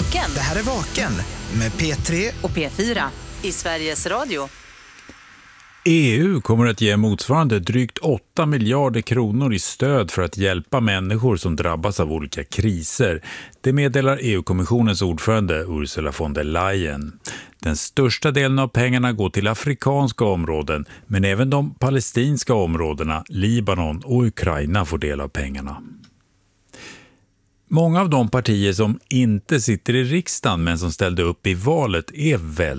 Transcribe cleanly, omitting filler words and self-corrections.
Vaken. Det här är Vaken med P3 och P4 i Sveriges Radio. EU kommer att ge motsvarande drygt 8 miljarder kronor i stöd för att hjälpa människor som drabbas av olika kriser. Det meddelar EU-kommissionens ordförande Ursula von der Leyen. Den största delen av pengarna går till afrikanska områden, men även de palestinska områdena, Libanon och Ukraina får del av pengarna. Många av de partier som inte sitter i riksdagen men som ställde upp i valet är väldigt